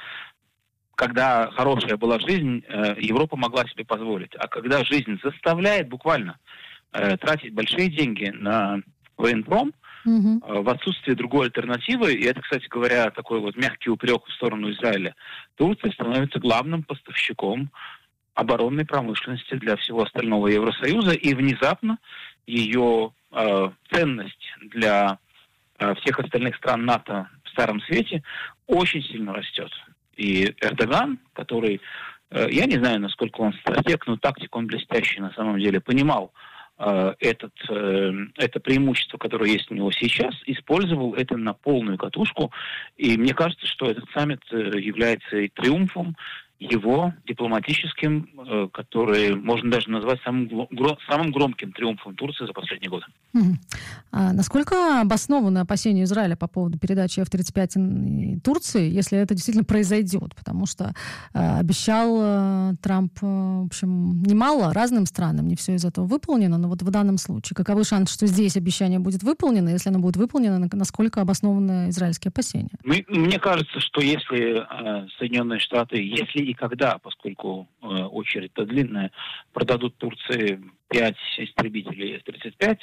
когда хорошая была жизнь, э, Европа могла себе позволить. А когда жизнь заставляет буквально э, тратить большие деньги на военпром, угу. э, в отсутствие другой альтернативы, и это, кстати говоря, такой вот мягкий упрек в сторону Израиля, Турция становится главным поставщиком оборонной промышленности для всего остального Евросоюза, и внезапно ее э, ценность для э, всех остальных стран НАТО в Старом Свете очень сильно растет. И Эрдоган, который, э, я не знаю, насколько он стратег, но тактик он блестящий на самом деле, понимал э, этот, э, это преимущество, которое есть у него сейчас, использовал это на полную катушку. И мне кажется, что этот саммит является и триумфом его дипломатическим, э, который можно даже назвать самым, гро- самым громким триумфом Турции за последние годы. Угу. А насколько обоснованы опасения Израиля по поводу передачи эф тридцать пять Турции, если это действительно произойдет? Потому что э, обещал э, Трамп, э, в общем, немало разным странам, не все из этого выполнено, но вот в данном случае каковы шансы, что здесь обещание будет выполнено? Если оно будет выполнено, насколько обоснованы израильские опасения? Мы, мне кажется, что если э, Соединенные Штаты, если и когда, поскольку э, очередь-то длинная, продадут Турции пять истребителей эф тридцать пять,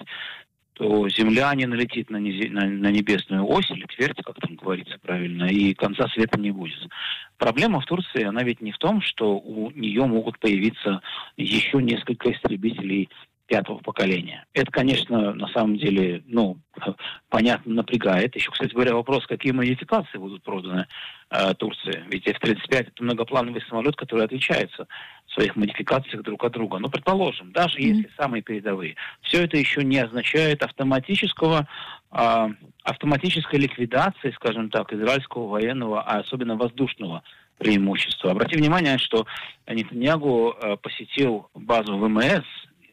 то Земля не налетит на, нези, на, на небесную ось или твердь, как там говорится правильно, и конца света не будет. Проблема в Турции, она ведь не в том, что у нее могут появиться еще несколько истребителей пятого поколения. Это, конечно, на самом деле, ну, понятно, напрягает. Еще, кстати говоря, вопрос, какие модификации будут проданы э, Турции. Ведь эф тридцать пять это многоплановый самолет, который отличается в своих модификациях друг от друга. Но, предположим, даже mm-hmm. если самые передовые, все это еще не означает автоматического, э, автоматической ликвидации, скажем так, израильского военного, а особенно воздушного преимущества. Обратите внимание, что Нетаньяху э, посетил базу вэ эм эс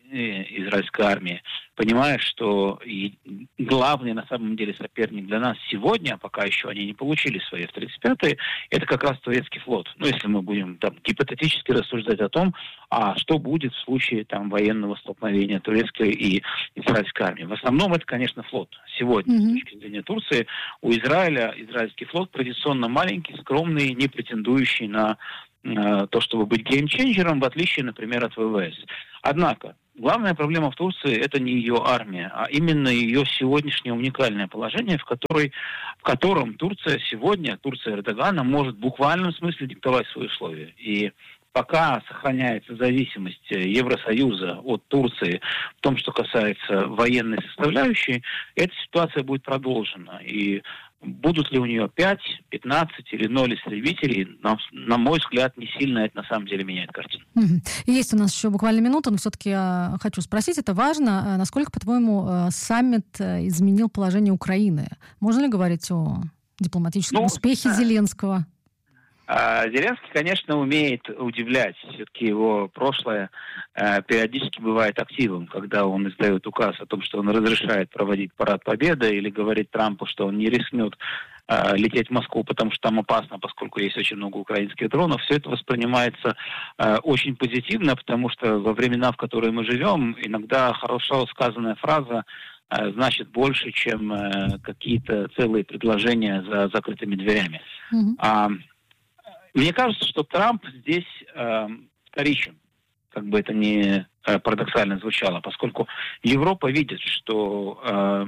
израильской армии, понимая, что и главный на самом деле соперник для нас сегодня, пока еще они не получили свои эф тридцать пять, это как раз турецкий флот. Ну, если мы будем там гипотетически рассуждать о том, а что будет в случае там военного столкновения турецкой и израильской армии. В основном это, конечно, флот. Сегодня, mm-hmm. с точки зрения Турции, у Израиля израильский флот традиционно маленький, скромный, не претендующий на э, то, чтобы быть геймченджером, в отличие, например, от вэ вэ эс. Однако, главная проблема в Турции – это не ее армия, а именно ее сегодняшнее уникальное положение, в, которой, в котором Турция сегодня, Турция Эрдогана, может в буквальном смысле диктовать свои условия. И пока сохраняется зависимость Евросоюза от Турции в том, что касается военной составляющей, эта ситуация будет продолжена. И будут ли у нее пять, пятнадцать или ноль истребителей, на, на мой взгляд, не сильно это на самом деле меняет картину. Угу. Есть у нас еще буквально минута, но все-таки я хочу спросить, это важно, насколько, по-твоему, саммит изменил положение Украины? Можно ли говорить о дипломатическом ну, успехе Зеленского? Зеленский, конечно, умеет удивлять. Все-таки его прошлое э, периодически бывает активом, когда он издает указ о том, что он разрешает проводить парад Победы, или говорит Трампу, что он не рискнет э, лететь в Москву, потому что там опасно, поскольку есть очень много украинских дронов. Все это воспринимается э, очень позитивно, потому что во времена, в которые мы живем, иногда хорошо сказанная фраза э, значит больше, чем э, какие-то целые предложения за закрытыми дверями. Mm-hmm. А, Мне кажется, что Трамп здесь э, вторичен, как бы это ни э, парадоксально звучало, поскольку Европа видит, что э,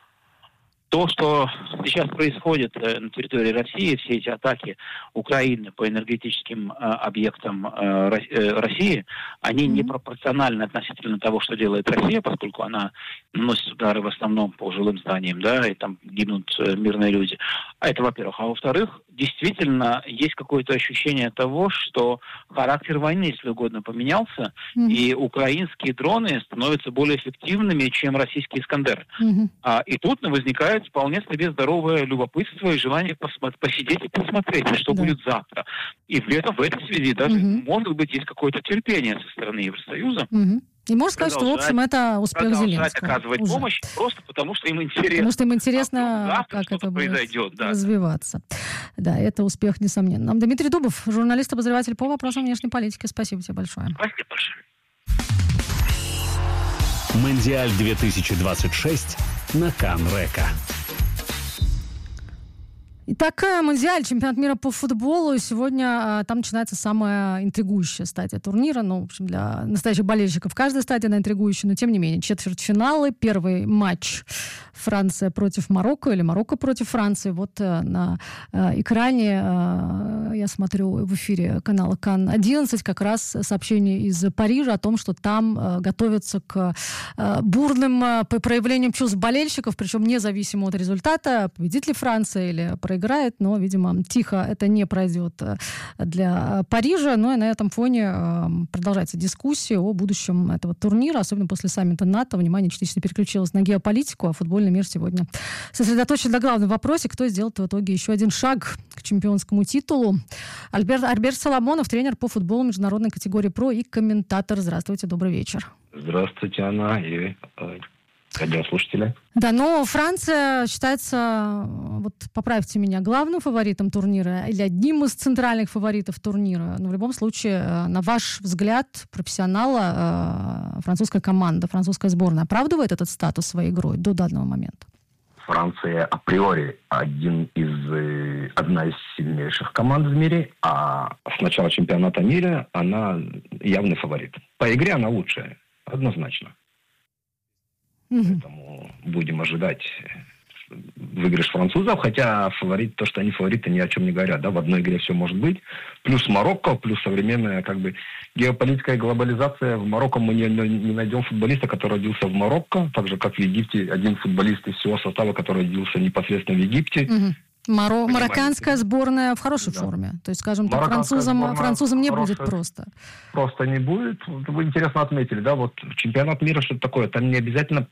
то, что сейчас происходит э, на территории России, все эти атаки Украины по энергетическим э, объектам э, России, они mm-hmm. непропорциональны относительно того, что делает Россия, поскольку она наносит удары в основном по жилым зданиям, да, и там гибнут э, мирные люди. А это, во-первых. А во-вторых, действительно есть какое-то ощущение того, что характер войны, если угодно, поменялся, mm-hmm. и украинские дроны становятся более эффективными, чем российские «Искандеры». Mm-hmm. А, и тут возникает вполне себе здоровое любопытство и желание посмотри, посидеть и посмотреть, что да. будет завтра. И в этом, в этой связи даже, mm-hmm. может быть, есть какое-то терпение со стороны Евросоюза. Mm-hmm. И можно сказать, что, в общем, это успех Зеленского. Оказывать уже. помощь просто потому, что им интересно. Потому что им интересно, завтра, как это будет да. развиваться. Да, это успех, несомненно. Нам Дмитрий Дубов, журналист-обозреватель по вопросам внешней политики. Спасибо тебе большое. Спасибо большое. Мондиаль две тысячи двадцать шесть на Кан Река. Итак, Мондиаль, чемпионат мира по футболу. Сегодня а, там начинается самая интригующая стадия турнира. Ну, в общем, для настоящих болельщиков каждая стадия она интригующая, но тем не менее. Четвертьфиналы, первый матч Франция против Марокко или Марокко против Франции. Вот а, на а, экране а, я смотрю в эфире канала Кан одиннадцать как раз сообщение из Парижа о том, что там а, готовятся к а, бурным а, проявлениям чувств болельщиков, причем независимо от результата, победит ли Франция или проиграет, но, видимо, тихо это не пройдет для Парижа. Но и на этом фоне продолжается дискуссия о будущем этого турнира, особенно после саммита НАТО. Внимание частично переключилось на геополитику, а футбольный мир сегодня сосредоточен на главном вопросе, кто сделает в итоге еще один шаг к чемпионскому титулу. Альберт, Альберт Соломонов, тренер по футболу международной категории ПРО и комментатор. Здравствуйте, добрый вечер. Здравствуйте, Анна и радиослушатели. Да, но Франция считается, вот поправьте меня, главным фаворитом турнира или одним из центральных фаворитов турнира. Но в любом случае, на ваш взгляд, профессионала, французская команда, французская сборная оправдывает этот статус своей игрой до данного момента? Франция априори один из, одна из сильнейших команд в мире, а с начала чемпионата мира она явный фаворит. По игре она лучшая, однозначно. Поэтому будем ожидать выигрыш французов, хотя фаворит, то, что они фавориты, ни о чем не говорят. Да? В одной игре все может быть. Плюс Марокко, плюс современная как бы геополитика и глобализация. В Марокко мы не, не найдем футболиста, который родился в Марокко, так же, как в Египте. Один футболист из всего состава, который родился непосредственно в Египте. Угу. Маро... Марокканская сборная в хорошей да. форме. То есть, скажем так, французам, французам не хорошая, будет просто. Просто не будет. Вы интересно отметили, да, вот чемпионат мира, что-то такое. Там не обязательно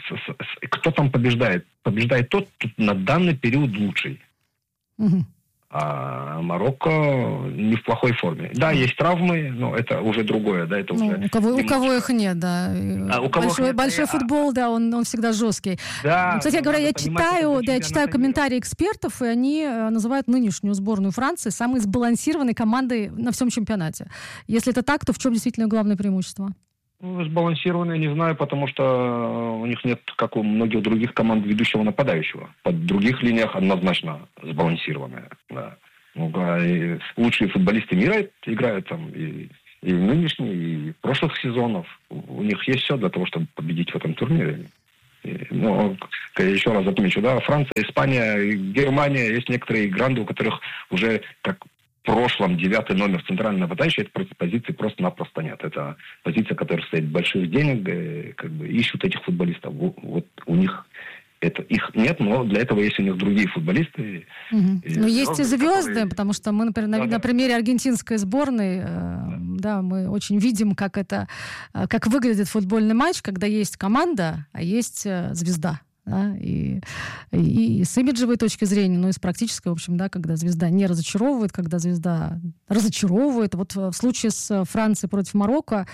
кто там побеждает. Побеждает тот, кто на данный период лучший. Угу. А Марокко не в плохой форме. Да, есть травмы, но это уже другое, да, это ну, уже... У кого, у кого их нет, да. А, у кого большой, нет, большой футбол, да, он, он всегда жесткий. Да, кстати говоря, я читаю, да, я читаю комментарии экспертов, и они называют нынешнюю сборную Франции самой сбалансированной командой на всем чемпионате. Если это так, то в чем действительно главное преимущество? Ну, сбалансированные, не знаю, потому что у них нет, как у многих других команд, ведущего нападающего. Под других линиях однозначно сбалансированные. Да. Ну, и лучшие футболисты мира играют там и, и нынешние, и прошлых сезонов. У них есть все для того, чтобы победить в этом турнире. И, ну, еще раз отмечу, да, Франция, Испания, Германия, есть некоторые гранды, у которых уже как в прошлом девятый номер центрального нападающего, этой позиции просто-напросто нет. Это позиция, которая стоит больших денег, как бы ищут этих футболистов. Вот у них это их нет, но для этого есть у них другие футболисты. Угу. Но есть и звезды, которые... потому что мы, например, на, да, на примере аргентинской сборной, э, да. да, мы очень видим, как это, как выглядит футбольный матч, когда есть команда, а есть э, звезда. Да, и, и, и с имиджевой точки зрения, ну и с практической, в общем, да, когда звезда не разочаровывает, когда звезда разочаровывает. Вот в случае с Францией против Марокко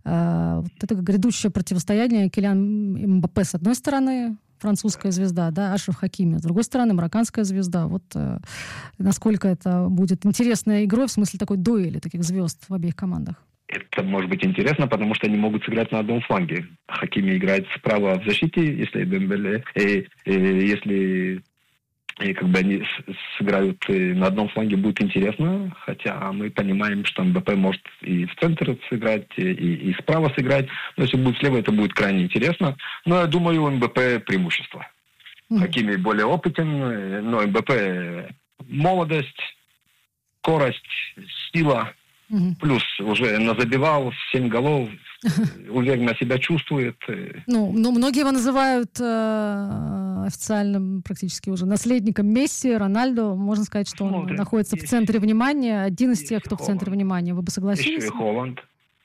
э, вот это грядущее противостояние Килиан Мбаппе с одной стороны, французская звезда, да, Ашраф Хакими, с другой стороны, марокканская звезда. Вот э, насколько это будет интересной игрой, в смысле такой дуэли таких звезд в обеих командах. Это может быть интересно, потому что они могут сыграть на одном фланге. Хакими играет справа в защите, если Дембеле, и, и если и как бы они сыграют на одном фланге, будет интересно. Хотя мы понимаем, что МБП может и в центр сыграть, и, и справа сыграть. Но если будет слева, это будет крайне интересно. Но я думаю, у МБП преимущество. Mm-hmm. Хакими более опытен, но МБП молодость, скорость, сила. Угу. Плюс уже назабивал семь голов, уверенно себя чувствует. Ну, ну многие его называют э, официально практически уже наследником Месси, Рональдо. Можно сказать, что он ну, находится есть, в центре внимания. Один из тех, кто Холланд. В центре внимания. Вы бы согласились? Еще и Холланд,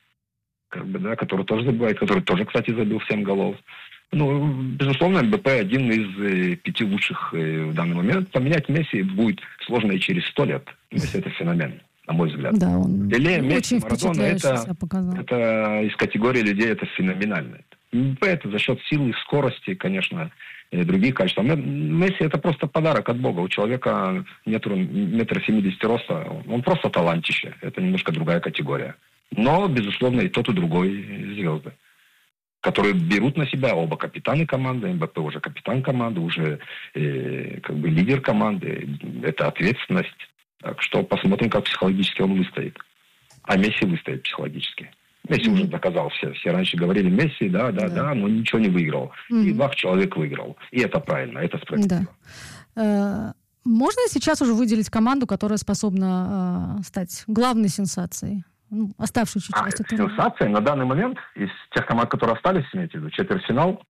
как бы, да, который тоже забивает, который тоже, кстати, забил семь голов. Ну, безусловно, МБП один из э, пяти лучших э, в данный момент. Поменять Месси будет сложно и через сто лет. Месси — это феномен, на мой взгляд. Да, он Пеле, Месси, Марадона — это, это из категории людей это феноменально. МБП — это за счет силы, скорости, конечно, и других качеств. Месси — это просто подарок от Бога. У человека метр, метр семьдесят роста, он просто талантище. Это немножко другая категория. Но, безусловно, и тот, и другой звезды, которые берут на себя оба капитаны команды. МБП уже капитан команды, уже э, как бы лидер команды. Это ответственность. Так что посмотрим, как психологически он выстоит. А Месси выстоит психологически. Месси mm-hmm. уже доказал все. Все раньше говорили Месси, да, да, да, да, но ничего не выиграл. Mm-hmm. И два человек выиграл. И это правильно, это справедливо. Да. Можно сейчас уже выделить команду, которая способна стать главной сенсацией? Ну, оставшуюся а, часть. Сенсация на данный момент из тех команд, которые остались, имеете в виду, четвертьфинал?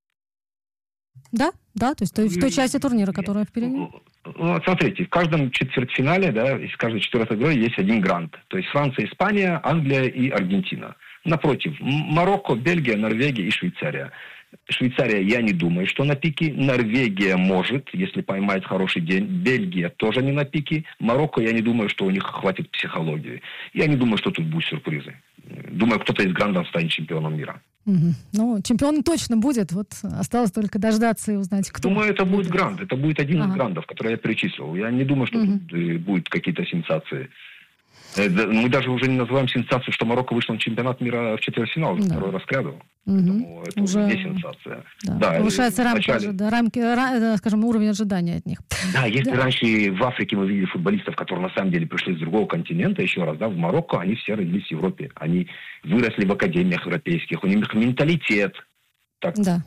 Да, да, то есть в той, в той части турнира, которая впереди. Ну, смотрите, в каждом четвертьфинале, да, из каждой четвертой игры есть один грант. То есть Франция, Испания, Англия и Аргентина. Напротив, Марокко, Бельгия, Норвегия и Швейцария. Швейцария, я не думаю, что на пике. Норвегия может, если поймает хороший день. Бельгия тоже не на пике. Марокко, я не думаю, что у них хватит психологии. Я не думаю, что тут будут сюрпризы. Думаю, кто-то из грандов станет чемпионом мира. Угу. Ну, чемпион точно будет. Вот осталось только дождаться и узнать, кто. Думаю, это будет грант. Это будет один ага. из грандов, который я перечислил. Я не думаю, что угу. тут будут какие-то сенсации. Мы даже уже не называем сенсацию, что Марокко вышло на чемпионат мира в четвертьфинал, да. второй раз к ряду. Угу. Это уже не сенсация. Да. Да, повышается рамки, начале... да, рамки, ра, скажем, уровень ожидания от них. Да, если да. раньше в Африке мы видели футболистов, которые на самом деле пришли с другого континента, еще раз, да, в Марокко, они все родились в Европе. Они выросли в академиях европейских, у них менталитет. Так, да.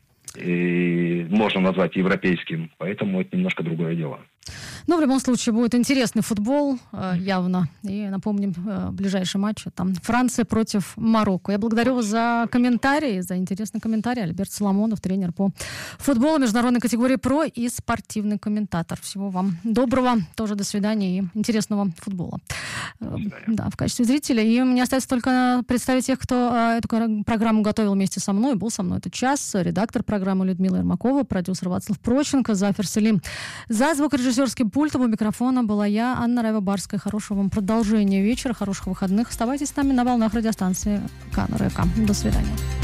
И можно назвать европейским, поэтому это немножко другое дело. Но в любом случае будет интересный футбол, явно. И напомним, ближайший матч там Франция против Марокко. Я благодарю вас за комментарии, за интересный комментарий. Альберт Соломонов, тренер по футболу международной категории ПРО и спортивный комментатор. Всего вам доброго, тоже до свидания и интересного футбола. Да, в качестве зрителя. И мне остается только представить тех, кто эту программу готовил вместе со мной, был со мной этот час. Редактор программы Людмила Ермакова, продюсер Вацлав Проченко, Зафер Селим за звукорежиссерским пультом. пультом у микрофона была я, Анна Райва-Барская. Хорошего вам продолжения вечера, хороших выходных. Оставайтесь с нами на волнах радиостанции КАН РК. До свидания.